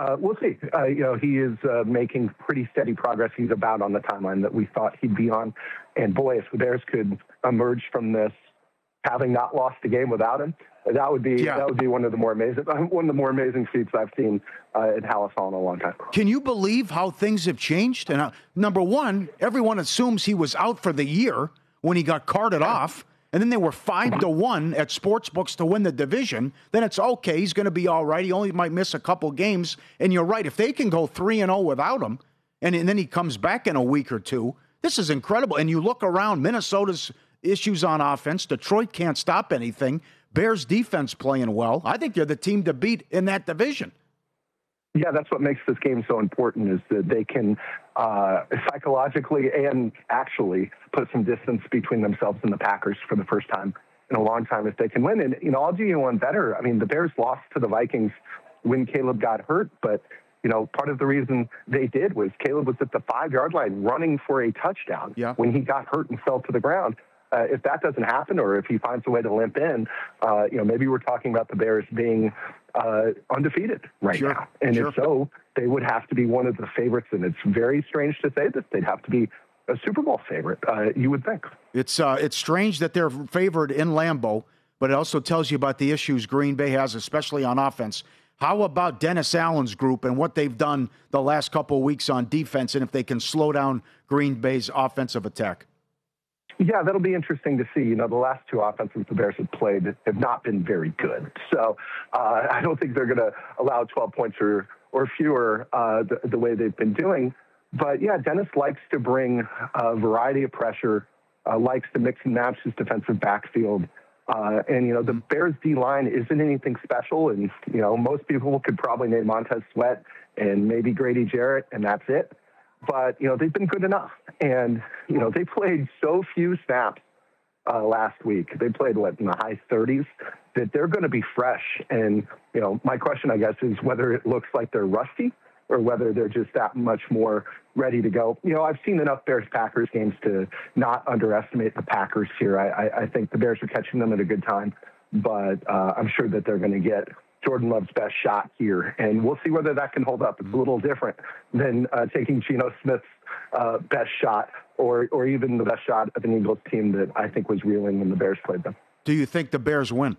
We'll see. He is making pretty steady progress. He's about on the timeline that we thought he'd be on. And boy, if the Bears could emerge from this having not lost a game without him, that would be one of the more amazing feats I've seen at Halas Hall in a long time. Can you believe how things have changed? And number one, everyone assumes he was out for the year when he got carted off. And then they were 5-1 at sportsbooks to win the division. Then it's okay. He's going to be all right. He only might miss a couple games. And you're right. If they can go 3-0 without him, and then he comes back in a week or two, this is incredible. And you look around, Minnesota's issues on offense. Detroit can't stop anything. Bears defense playing well. I think they're the team to beat in that division. Yeah, that's what makes this game so important, is that they can psychologically and actually put some distance between themselves and the Packers for the first time in a long time if they can win. And, I'll do you one better. I mean, the Bears lost to the Vikings when Caleb got hurt, but, part of the reason they did was Caleb was at the 5-yard line running for a touchdown when he got hurt and fell to the ground. If that doesn't happen, or if he finds a way to limp in, maybe we're talking about the Bears being undefeated right now. And if so, they would have to be one of the favorites. And it's very strange to say this. They'd have to be a Super Bowl favorite, you would think. It's strange that they're favored in Lambeau, but it also tells you about the issues Green Bay has, especially on offense. How about Dennis Allen's group and what they've done the last couple of weeks on defense, and if they can slow down Green Bay's offensive attack? Yeah, that'll be interesting to see. The last two offenses the Bears have played have not been very good. So I don't think they're going to allow 12 points or fewer the way they've been doing. But, yeah, Dennis likes to bring a variety of pressure, likes to mix and match his defensive backfield. And the Bears D-line isn't anything special. And, most people could probably name Montez Sweat and maybe Grady Jarrett, and that's it. But, they've been good enough. And, they played so few snaps last week. They played, in the high 30s, that they're going to be fresh. And, my question, I guess, is whether it looks like they're rusty or whether they're just that much more ready to go. I've seen enough Bears-Packers games to not underestimate the Packers here. I think the Bears are catching them at a good time. But I'm sure that they're going to get Jordan Love's best shot here, and we'll see whether that can hold up. It's a little different than taking Geno Smith's best shot or even the best shot of an Eagles team that I think was reeling when the Bears played them. Do you think the Bears win?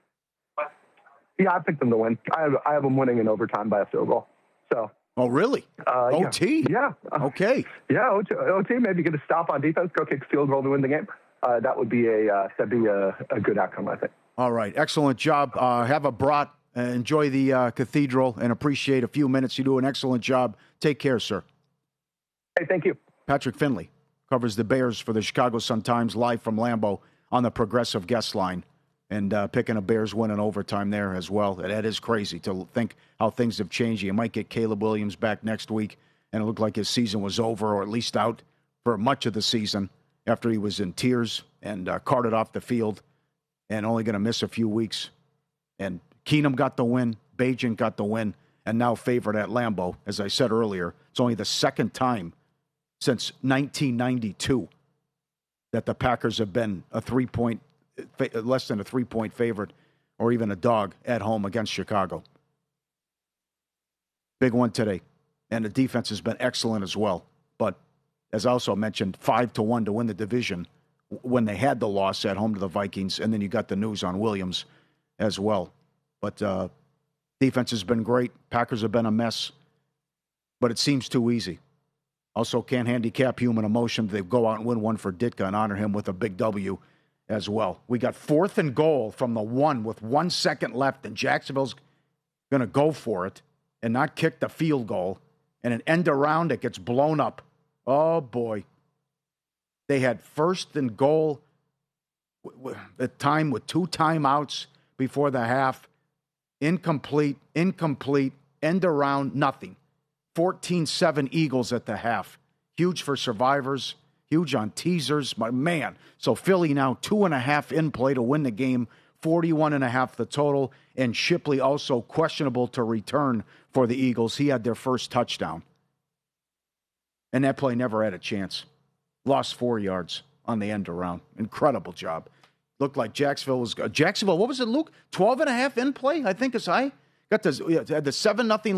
Yeah, I picked them to win. I have them winning in overtime by a field goal. So. Oh, really? OT? Yeah. Okay. Yeah, OT. Maybe get a stop on defense, go kick a field goal to win the game. That would be a good outcome, I think. All right. Excellent job. Have a brat. Enjoy the cathedral and appreciate a few minutes. You do an excellent job. Take care, sir. Hey, thank you. Patrick Finley covers the Bears for the Chicago Sun-Times live from Lambeau on the Progressive guest line, and picking a Bears win in overtime there as well. That is crazy to think how things have changed. You might get Caleb Williams back next week, and it looked like his season was over, or at least out for much of the season after he was in tears and carted off the field and only going to miss a few weeks. And Keenum got the win, Bagent got the win, and now favored at Lambeau. As I said earlier, it's only the second time since 1992 that the Packers have been less than a 3-point favorite or even a dog at home against Chicago. Big one today. And the defense has been excellent as well. But as I also mentioned, 5-1 to win the division when they had the loss at home to the Vikings, and then you got the news on Williams as well. But defense has been great. Packers have been a mess. But it seems too easy. Also can't handicap human emotion. They go out and win one for Ditka and honor him with a big W as well. We got 4th and goal from the 1 with 1 second left, and Jacksonville's going to go for it and not kick the field goal. And an end around, it gets blown up. Oh, boy. They had 1st and goal at time with 2 timeouts before the half. Incomplete, end around, nothing. 14-7 Eagles at the half. Huge for survivors, huge on teasers. My man. So Philly now 2.5 in play to win the game, 41.5 the total. And Shipley also questionable to return for the Eagles. He had their first touchdown. And that play never had a chance. Lost 4 yards on the end around. Incredible job. Looked like Jacksonville was... Jacksonville, what was it, Luke? 12.5 in play, I think is high. Got the 7-0